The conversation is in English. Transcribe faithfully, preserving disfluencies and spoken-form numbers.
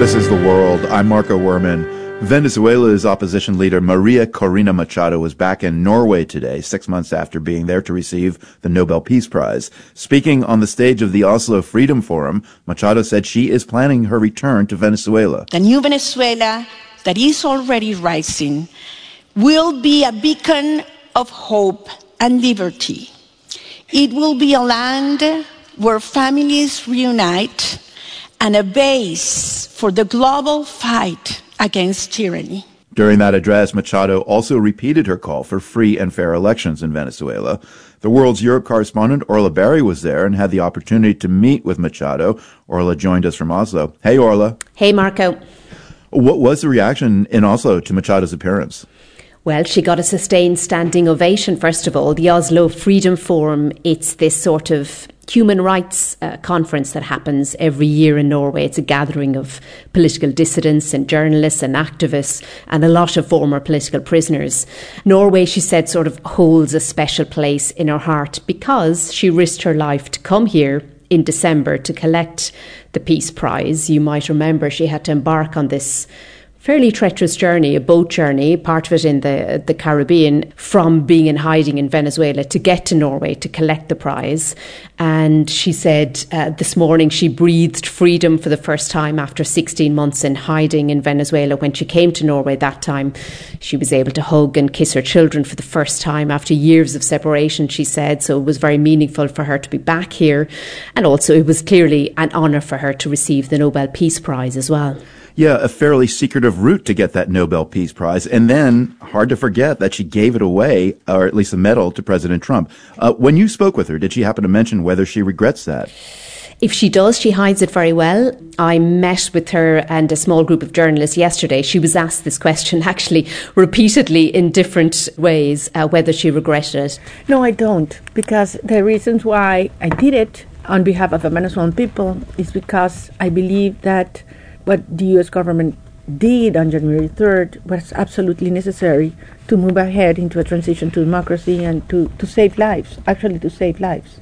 This is The World. I'm Marco Werman. Venezuela's opposition leader Maria Corina Machado was back in Norway today, six months after being there to receive the Nobel Peace Prize. Speaking on the stage of the Oslo Freedom Forum, Machado said she is planning her return to Venezuela. The new Venezuela that is already rising will be a beacon of hope and liberty. It will be a land where families reunite and a base for the global fight against tyranny. During that address, Machado also repeated her call for free and fair elections in Venezuela. The World's Europe correspondent Orla Barry was there and had the opportunity to meet with Machado. Orla joined us from Oslo. Hey, Orla. Hey, Marco. What was the reaction in Oslo to Machado's appearance? Well, she got a sustained standing ovation, first of all. The Oslo Freedom Forum, it's this sort of human rights uh, conference that happens every year in Norway. It's a gathering of political dissidents and journalists and activists and a lot of former political prisoners. Norway, she said, sort of holds a special place in her heart because she risked her life to come here in December to collect the Peace Prize. You might remember she had to embark on this fairly treacherous journey, a boat journey, part of it in the the Caribbean, from being in hiding in Venezuela to get to Norway to collect the prize. And she said uh, this morning she breathed freedom for the first time after sixteen months in hiding in Venezuela. When she came to Norway that time, she was able to hug and kiss her children for the first time after years of separation, she said. So it was very meaningful for her to be back here. And also it was clearly an honour for her to receive the Nobel Peace Prize as well. Yeah, a fairly secretive route to get that Nobel Peace Prize. And then, hard to forget that she gave it away, or at least the medal, to President Trump. Uh, when you spoke with her, did she happen to mention whether she regrets that? If she does, she hides it very well. I met with her and a small group of journalists yesterday. She was asked this question actually repeatedly in different ways, uh, whether she regretted it. No, I don't, because the reasons why I did it on behalf of the Venezuelan people is because I believe that what the U S government did on January third was absolutely necessary to move ahead into a transition to democracy and to, to save lives, actually to save lives.